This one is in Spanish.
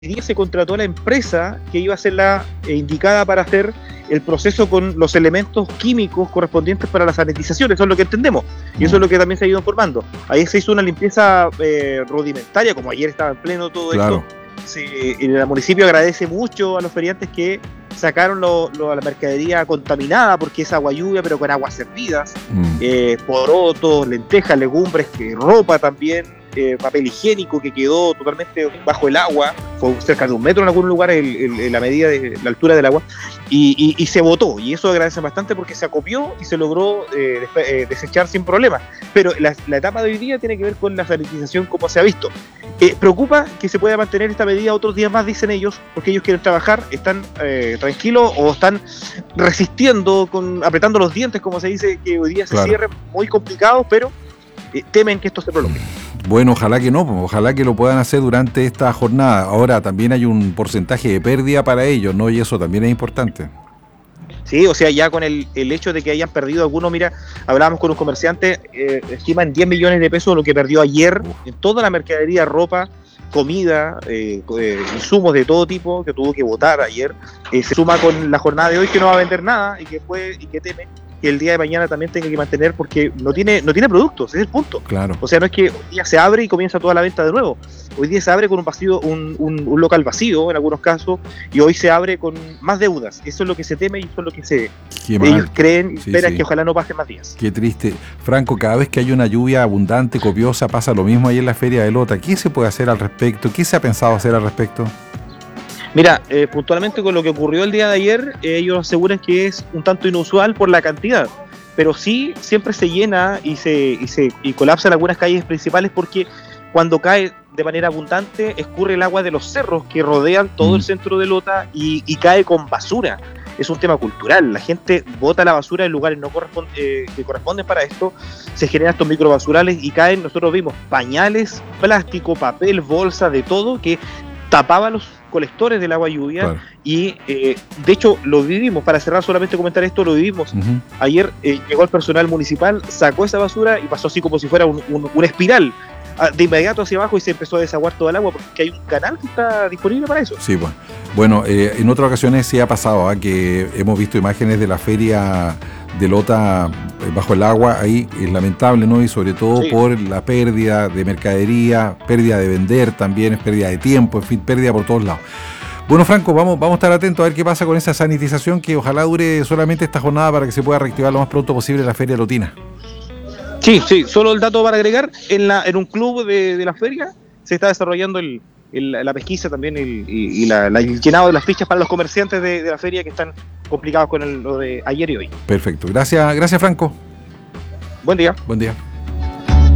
se contrató a la empresa que iba a ser la indicada para hacer el proceso con los elementos químicos correspondientes para la sanitización. Eso es lo que entendemos y eso es lo que también se ha ido informando. Ahí se hizo una limpieza rudimentaria, como ayer estaba en pleno todo esto. El municipio agradece mucho a los feriantes que sacaron la mercadería contaminada, porque es agua lluvia pero con aguas servidas, porotos, lentejas, legumbres, ropa también, papel higiénico que quedó totalmente bajo el agua, fue cerca de 1 metro en algunos lugares la medida de la altura del agua, y se botó, y eso agradece bastante porque se acopió y se logró desechar sin problema. Pero la etapa de hoy día tiene que ver con la sanitización, como se ha visto. Preocupa que se pueda mantener esta medida otros días más, dicen ellos, porque ellos quieren trabajar, están tranquilos o están resistiendo, apretando los dientes, como se dice, que hoy día se cierren, muy complicados, pero temen que esto se prolongue. Bueno, ojalá que no, ojalá que lo puedan hacer durante esta jornada. Ahora también hay un porcentaje de pérdida para ellos, ¿no? Y eso también es importante. Sí, o sea, ya con el hecho de que hayan perdido algunos, mira, hablábamos con un comerciante, estiman 10 millones de pesos lo que perdió ayer en toda la mercadería, ropa, comida, insumos de todo tipo que tuvo que botar ayer. Se suma con la jornada de hoy que no va a vender nada y que teme que el día de mañana también tenga que mantener porque no tiene productos, ese es el punto. Claro. O sea, no es que hoy día se abre y comienza toda la venta de nuevo. Hoy día se abre con un local vacío en algunos casos, y hoy se abre con más deudas. Eso es lo que se teme y eso es lo que ellos creen y esperan que ojalá no pasen más días. Qué triste. Franco, cada vez que hay una lluvia abundante, copiosa, pasa lo mismo ahí en la Feria de Lota. ¿Qué se puede hacer al respecto? ¿Qué se ha pensado hacer al respecto? Mira, puntualmente con lo que ocurrió el día de ayer, ellos aseguran que es un tanto inusual por la cantidad, pero sí siempre se llena y colapsan algunas calles principales porque cuando cae de manera abundante escurre el agua de los cerros que rodean todo el centro de Lota y cae con basura. Es un tema cultural, la gente bota la basura en lugares que corresponden para esto, se generan estos microbasurales y caen, nosotros vimos pañales, plástico, papel, bolsa, de todo que tapaba los colectores del agua lluvia. Claro. Y de hecho lo vivimos, para cerrar solamente comentar esto, lo vivimos. Ayer llegó el personal municipal, sacó esa basura y pasó así como si fuera una espiral de inmediato hacia abajo y se empezó a desaguar toda el agua porque hay un canal que está disponible para eso. Sí, bueno, en otras ocasiones sí ha pasado que hemos visto imágenes de la feria de Lota bajo el agua, ahí es lamentable, ¿no? Y sobre todo por la pérdida de mercadería, pérdida de vender también, es pérdida de tiempo, en fin, pérdida por todos lados. Bueno, Franco, vamos a estar atentos a ver qué pasa con esa sanitización, que ojalá dure solamente esta jornada para que se pueda reactivar lo más pronto posible la feria lotina. Sí, solo el dato para agregar, en un club de la feria se está desarrollando la pesquisa también y el llenado de las fichas para los comerciantes de la feria que están complicados con lo de ayer y hoy. Perfecto, gracias Franco. Buen día. Buen día.